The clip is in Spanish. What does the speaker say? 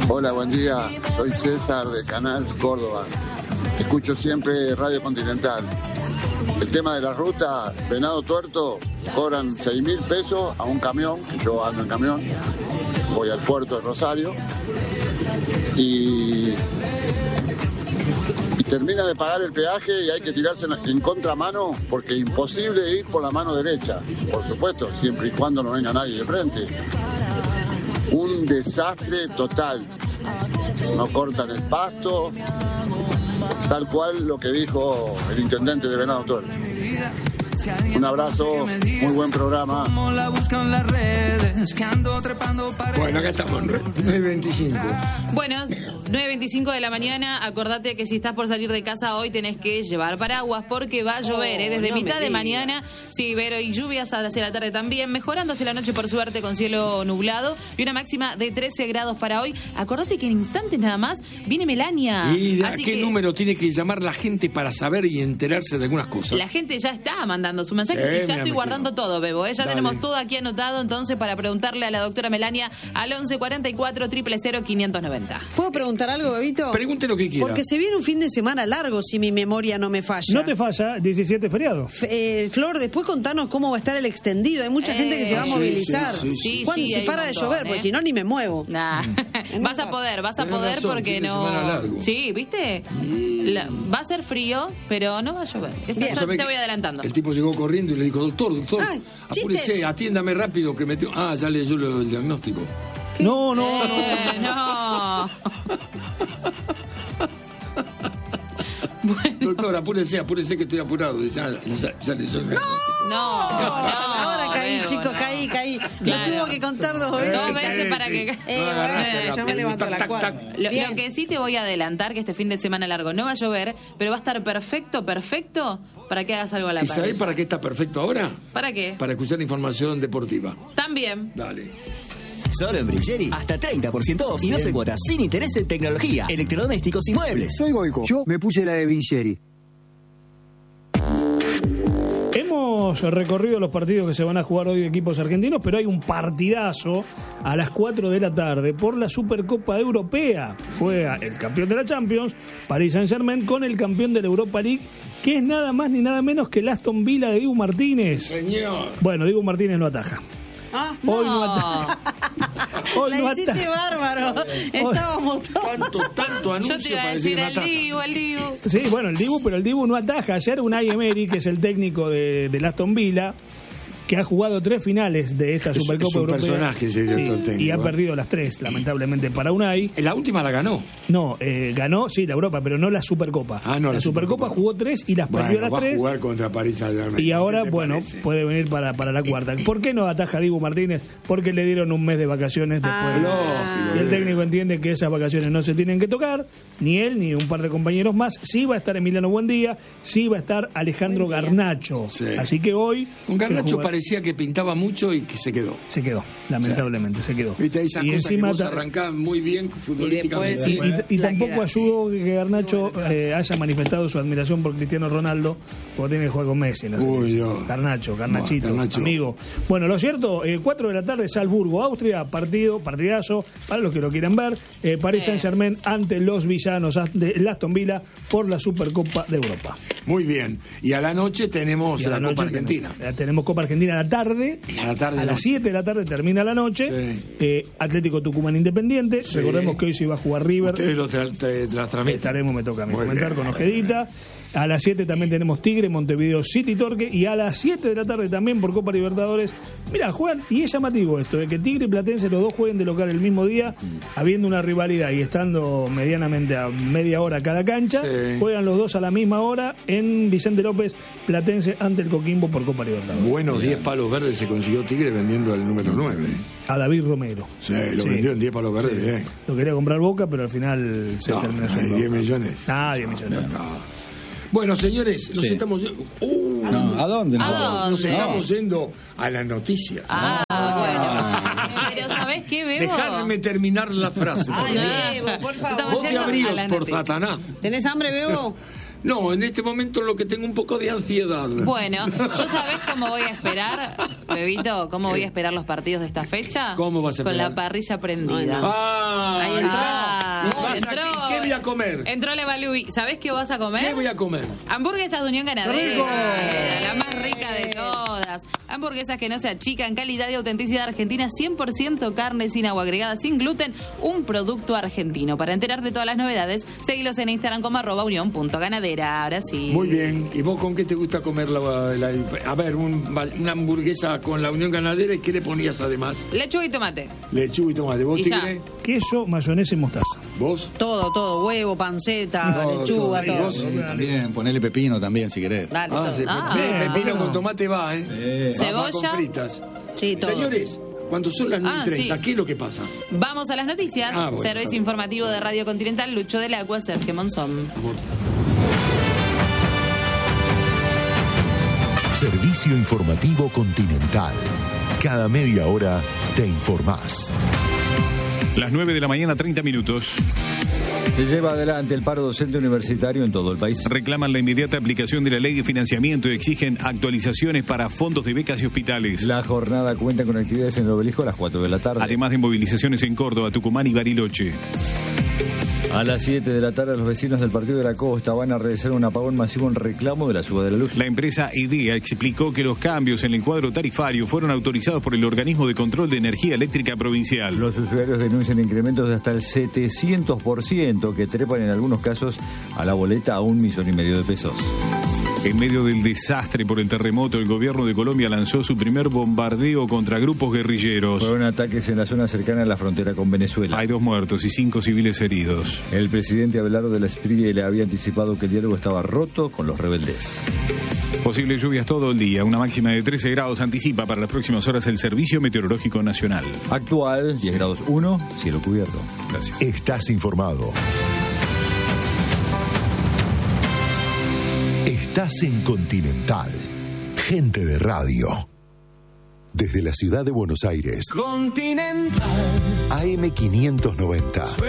Hola, buen día. Soy César de Canals Córdoba. Escucho siempre Radio Continental. El tema de la ruta, Venado Tuerto, cobran 6.000 pesos a un camión, que yo ando en camión, voy al puerto de Rosario, y termina de pagar el peaje y hay que tirarse en contramano porque es imposible ir por la mano derecha, por supuesto, siempre y cuando no venga nadie de frente. Un desastre total. No cortan el pasto, tal cual lo que dijo el intendente de Venado Tuerto. Un abrazo, muy buen programa. Bueno, acá estamos, 9:25. Bueno, 9:25 de la mañana. Acordate que si estás por salir de casa hoy tenés que llevar paraguas porque va a llover, desde mitad de mañana. Sí, Vero, y lluvias hacia la tarde también, mejorando hacia la noche por suerte con cielo nublado y una máxima de 13 grados para hoy. Acordate que en instantes nada más viene Melania. ¿Y a qué número tiene que llamar la gente para saber y enterarse de algunas cosas? La gente ya está mandando su mensaje y ya estoy guardando todo, Bebo. Ya tenemos todo aquí anotado, entonces para preguntarle a la doctora Melania al 11 44 000 590. ¿Puedo preguntar algo, Bebito? Pregunte lo que quiera. Porque se viene un fin de semana largo, si mi memoria no me falla. No te falla, 17 feriados. Flor, después contanos cómo va a estar el extendido. Hay mucha gente que se va a movilizar. Sí, se para de llover, porque si no ni me muevo. Nah. Vas a poder razón, porque no. Sí, ¿viste? Va a ser frío, pero no va a llover. Eso te voy adelantando. El tipo llegó corriendo y le dijo, doctor, apúrese, atiéndame rápido que me... ya leyó el diagnóstico. ¿Qué? No. No. Bueno. Doctor, apúrese que estoy apurado. Ya leyó el diagnóstico. No. Ahora caí, chicos, caí. Lo tuvo que contar 2 veces. 2 veces para que... Bueno, yo me levanto a las 4. Lo que sí te voy a adelantar, que este fin de semana largo no va a llover, pero va a estar perfecto para que hagas algo a la parrilla. ¿Y sabés para qué está perfecto ahora? ¿Para qué? Para escuchar información deportiva. También. Dale. Solo en Brilleri, hasta 30% off y 12 cuotas sin interés en tecnología, electrodomésticos y muebles. Soy Goico, yo me puse la de Brilleri. Hemos recorrido los partidos que se van a jugar hoy de equipos argentinos, pero hay un partidazo a las 4 de la tarde por la Supercopa Europea. Juega el campeón de la Champions, Paris Saint-Germain, con el campeón de la Europa League, que es nada más ni nada menos que el Aston Villa de Dibu Martínez. Señor. Bueno, Dibu Martínez no ataja. Hoy no ataja. La hiciste bárbaro. Estábamos todos. Tanto anuncio. Yo te iba a decir el Dibu. Sí, bueno, el Dibu no ataja. Ayer Unai Emery, que es el técnico del Aston Villa, que ha jugado 3 finales de esta Supercopa Europea. Personaje ese director técnico. Y ha perdido las 3, lamentablemente, para Unai. ¿La última la ganó? No, ganó, sí, la Europa, pero no la Supercopa. No, la Supercopa jugó 3 y las perdió las 3. Va a jugar contra París Saint-Germain. Y ahora, puede venir para la cuarta. ¿Por qué no ataja a Dibu Martínez? Porque le dieron un mes de vacaciones después. Y el técnico entiende que esas vacaciones no se tienen que tocar, ni él, ni un par de compañeros más. Sí va a estar Emiliano Buendía, sí va a estar Alejandro Garnacho. Sí. Así que hoy... Un Garnacho parecía que pintaba mucho y que se quedó. Lamentablemente se quedó. ¿Viste? Esas y cosas encima que vos arrancás muy bien futbolísticamente. Y tampoco ayudó que Garnacho haya manifestado su admiración por Cristiano Ronaldo, porque tiene que jugar con Messi. Garnachito, amigo. Bueno, lo cierto, 4 de la tarde, Salzburgo, Austria, partidazo, para los que lo quieran ver. Paris Saint-Germain ante los villanos de Aston Villa por la Supercopa de Europa. Muy bien. Y a la noche tenemos la Copa Argentina. Tenemos Copa Argentina a la tarde. A las 7 de la tarde termina la noche. Sí. Atlético Tucumán Independiente. Sí. Recordemos que hoy se va a jugar River. Ustedes lo transmiten. Me toca a mí comentar con Ojedita. A las 7 también tenemos Tigre, Montevideo City Torque. Y a las 7 de la tarde también por Copa Libertadores. Mira, juegan, y es llamativo esto, de que Tigre y Platense los dos jueguen de local el mismo día, habiendo una rivalidad y estando medianamente a media hora cada cancha. Sí. Juegan los dos a la misma hora en Vicente López, Platense ante el Coquimbo por Copa Libertadores. Buenos 10 palos verdes se consiguió Tigre vendiendo el número 9. A David Romero. Sí, lo vendió en 10 palos verdes. Sí. Lo quería comprar Boca, pero al final se terminó. 10 millones. 10 millones. Bueno, señores, nos estamos yendo. ¿A dónde? Nos estamos yendo a las noticias. Bueno. Pero ¿sabés qué, Bebo? Dejadme terminar la frase. Bebo, por favor. Vos te abríos por Satanás. ¿Tenés hambre, Bebo? No, en este momento lo que tengo un poco de ansiedad. Bueno, ¿yo sabés cómo voy a esperar, Bebito? ¿Cómo voy a esperar los partidos de esta fecha? ¿Cómo vas a esperar? Con la parrilla prendida. Ahí entró. ¿Qué voy a comer? Entró la Balui. ¿Sabés qué vas a comer? ¿Qué voy a comer? Hamburguesas de Unión Ganadera. ¡Rico! La más rica de todas. Hamburguesas que no se achican, calidad y autenticidad argentina, 100% carne sin agua agregada, sin gluten, un producto argentino. Para enterarte de todas las novedades, seguilos en Instagram como @unión.ganadera. Ahora sí. Muy bien. ¿Y vos con qué te gusta comer a ver, una hamburguesa con la Unión Ganadera y qué le ponías además? Lechuga y tomate. Lechuga y tomate. ¿Vos, Tigre? Queso, mayonesa y mostaza. ¿Vos? Todo, huevo, panceta, lechuga, todo. Sí, también, ponele pepino también si querés. Dale, Ah, todo. sí, pepino con tomate va, Cebolla. Va con fritas. Sí, todo. Señores, cuando son las 9:30, sí. ¿qué es lo que pasa? Vamos a las noticias. Bueno, Servicio informativo de Radio Continental, Lucho del Agua, Sergio Monzón. Servicio informativo Continental. Cada media hora te informás. Las 9 de la mañana, 30 minutos. Se lleva adelante el paro docente universitario en todo el país. Reclaman la inmediata aplicación de la ley de financiamiento y exigen actualizaciones para fondos de becas y hospitales. La jornada cuenta con actividades en el Obelisco a las 4 de la tarde. Además de movilizaciones en Córdoba, Tucumán y Bariloche. A las 7 de la tarde, los vecinos del Partido de la Costa van a realizar un apagón masivo en reclamo de la suba de la luz. La empresa IDEA explicó que los cambios en el encuadro tarifario fueron autorizados por el Organismo de Control de Energía Eléctrica Provincial. Los usuarios denuncian incrementos de hasta el 700% que trepan en algunos casos a la boleta a 1,5 millones de pesos. En medio del desastre por el terremoto, el gobierno de Colombia lanzó su primer bombardeo contra grupos guerrilleros. Fueron ataques en la zona cercana a la frontera con Venezuela. Hay 2 muertos y 5 civiles heridos. El presidente Abelardo de la Espriella le había anticipado que el diálogo estaba roto con los rebeldes. Posibles lluvias todo el día. Una máxima de 13 grados anticipa para las próximas horas el Servicio Meteorológico Nacional. Actual, 10 grados 1, cielo cubierto. Gracias. Estás informado. Estás en Continental. Gente de radio. Desde la ciudad de Buenos Aires. Continental. AM590.